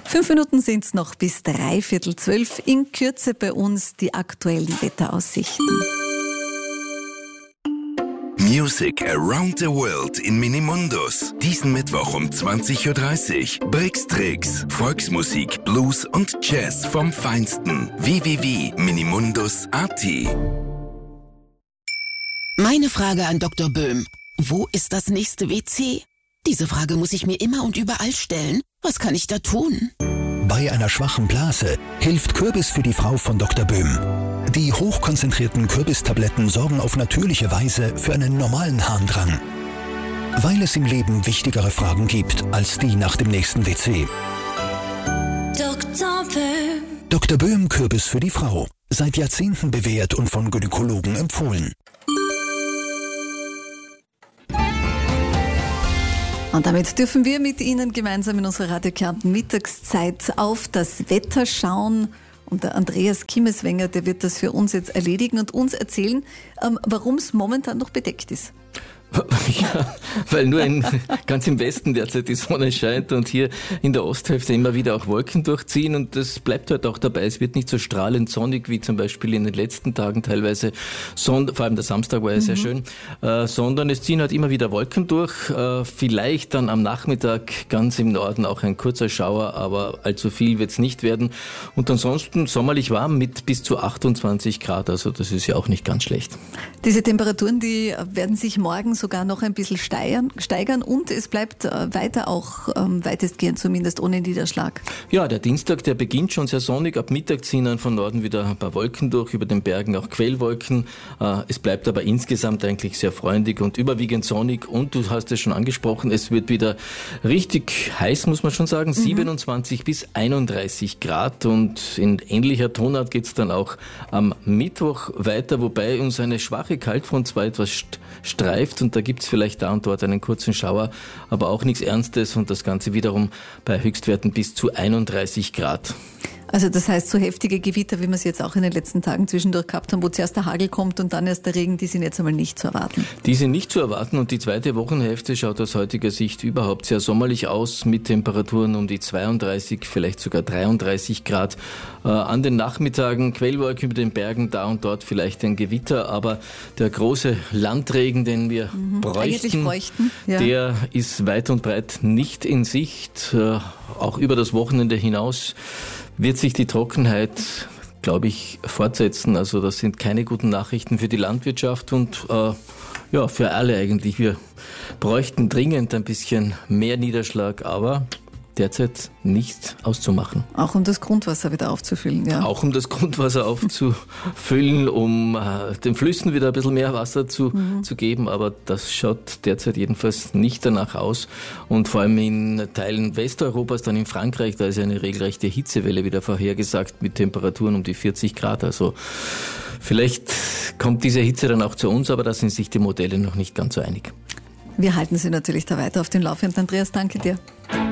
5 Minuten sind es noch bis 11:45. In Kürze bei uns die aktuellen Wetteraussichten. Music around the world in Minimundus. Diesen Mittwoch um 20.30 Uhr. Brixtrix, Volksmusik, Blues und Jazz vom Feinsten. www.minimundus.at. Meine Frage an Dr. Böhm. Wo ist das nächste WC? Diese Frage muss ich mir immer und überall stellen. Was kann ich da tun? Bei einer schwachen Blase hilft Kürbis für die Frau von Dr. Böhm. Die hochkonzentrierten Kürbistabletten sorgen auf natürliche Weise für einen normalen Harndrang. Weil es im Leben wichtigere Fragen gibt als die nach dem nächsten WC. Dr. Böhm. Dr. Böhm Kürbis für die Frau. Seit Jahrzehnten bewährt und von Gynäkologen empfohlen. Und damit dürfen wir mit Ihnen gemeinsam in unserer Radio Kärnten Mittagszeit auf das Wetter schauen. Und der Andreas Kimmeswenger, der wird das für uns jetzt erledigen und uns erzählen, warum es momentan noch bedeckt ist. Ja, weil nur ganz im Westen derzeit die Sonne scheint und hier in der Osthälfte immer wieder auch Wolken durchziehen und das bleibt halt auch dabei. Es wird nicht so strahlend sonnig wie zum Beispiel in den letzten Tagen teilweise, vor allem der Samstag war ja sehr schön, sondern es ziehen halt immer wieder Wolken durch. Vielleicht dann am Nachmittag ganz im Norden auch ein kurzer Schauer, aber allzu viel wird es nicht werden. Und ansonsten sommerlich warm mit bis zu 28 Grad, also das ist ja auch nicht ganz schlecht. Diese Temperaturen, die werden sich morgen sogar noch ein bisschen steigern und es bleibt weiter auch weitestgehend zumindest ohne Niederschlag. Ja, der Dienstag, der beginnt schon sehr sonnig. Ab Mittag ziehen dann von Norden wieder ein paar Wolken durch, über den Bergen auch Quellwolken. Es bleibt aber insgesamt eigentlich sehr freundlich und überwiegend sonnig und du hast es schon angesprochen, es wird wieder richtig heiß, muss man schon sagen, 27 bis 31 Grad und in ähnlicher Tonart geht es dann auch am Mittwoch weiter, wobei uns eine schwache Kaltfront zwar etwas streift und da gibt es vielleicht da und dort einen kurzen Schauer, aber auch nichts Ernstes und das Ganze wiederum bei Höchstwerten bis zu 31 Grad. Also das heißt, so heftige Gewitter, wie wir es jetzt auch in den letzten Tagen zwischendurch gehabt haben, wo zuerst der Hagel kommt und dann erst der Regen, die sind jetzt einmal nicht zu erwarten. Die sind nicht zu erwarten und die zweite Wochenhälfte schaut aus heutiger Sicht überhaupt sehr sommerlich aus mit Temperaturen um die 32, vielleicht sogar 33 Grad. An den Nachmittagen Quellwolken über den Bergen, da und dort vielleicht ein Gewitter, aber der große Landregen, den wir bräuchten, der ist weit und breit nicht in Sicht. Auch über das Wochenende hinaus wird sich die Trockenheit, glaube ich, fortsetzen. Also das sind keine guten Nachrichten für die Landwirtschaft und für alle eigentlich. Wir bräuchten dringend ein bisschen mehr Niederschlag, aber derzeit nicht auszumachen. Auch um das Grundwasser wieder aufzufüllen, ja. Auch um das Grundwasser aufzufüllen, um den Flüssen wieder ein bisschen mehr Wasser zu geben, aber das schaut derzeit jedenfalls nicht danach aus. Und vor allem in Teilen Westeuropas, dann in Frankreich, da ist eine regelrechte Hitzewelle wieder vorhergesagt mit Temperaturen um die 40 Grad. Also vielleicht kommt diese Hitze dann auch zu uns, aber da sind sich die Modelle noch nicht ganz so einig. Wir halten Sie natürlich da weiter auf dem Laufenden. Andreas, danke dir.